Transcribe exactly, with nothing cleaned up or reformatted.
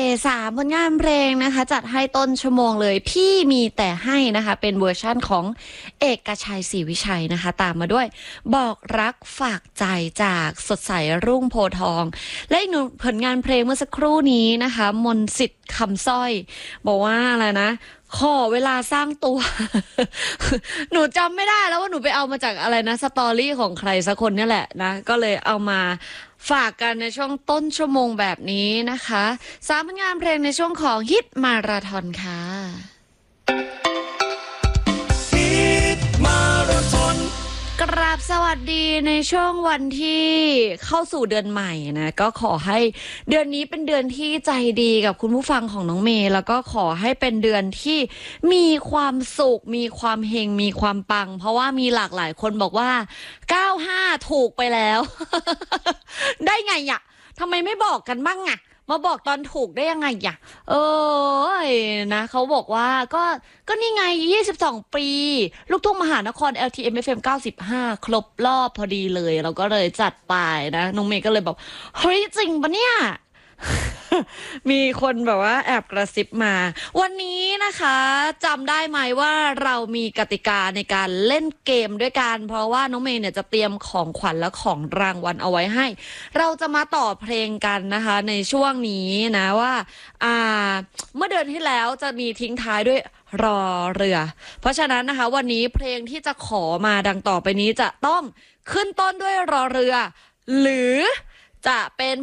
สามผลงานเพลงนะคะจัดให้ต้นชั่วโมงเลยพี่มีแต่ให้นะคะเป็นเวอร์ชั่นของเอกชัยศรีวิชัยนะคะตามมาด้วยบอกรักฝากใจจากสดใสรุ่งโพธิ์ทองและอีกหนึ่งผลงานเพลงเมื่อสักครู่นี้นะคะมนต์สิทธิ์คำสร้อยบอกว่าอะไรนะขอเวลาสร้างตัว หนูจำไม่ได้แล้วว่าหนูไปเอามาจากอะไรนะสตอรี่ของใครสักคนนี่แหละนะก็เลยเอามาฝากกันในช่วงต้นชั่วโมงแบบนี้นะคะสามผลงานเพลงในช่วงของฮิตมาราธอนค่ะฮิตมาราธอนกราบสวัสดีในช่วงวันที่เข้าสู่เดือนใหม่นะก็ขอให้เดือนนี้เป็นเดือนที่ใจดีกับคุณผู้ฟังของน้องเมย์แล้วก็ขอให้เป็นเดือนที่มีความสุขมีความเฮงมีความปังเพราะว่ามีหลากหลายคนบอกว่าเก้าห้าถูกไปแล้ว ได้ไงอ่ะทำไมไม่บอกกันบ้างอ่ะมาบอกตอนถูกได้ยังไงอ่ะเออนะเขาบอกว่าก็ก็นี่ไงยี่สิบสองปีลูกทุ่งมหานคร แอล ที เอ็ม เอฟ เอ็ม เก้าสิบห้าครบรอบพอดีเลยเราก็เลยจัดไปนะน้องเมย์ก็เลยบอกเฮ้ยจริงปะเนี่ย มีคนแบบว่าแอบกระซิบมาวันนี้นะคะจำได้ไหมว่าเรามีกติกาในการเล่นเกมด้วยกันเพราะว่าน้องเมย์เนี่ยจะเตรียมของขวัญและของรางวัลเอาไว้ให้เราจะมาต่อเพลงกันนะคะในช่วงนี้นะว่าอ่าเมื่อเดือนที่แล้วจะมีทิ้งท้ายด้วยรอเรือเพราะฉะนั้นนะคะวันนี้เพลงที่จะขอมาดังต่อไปนี้จะต้องขึ้นต้นด้วยรอเรือหรือจะเป็น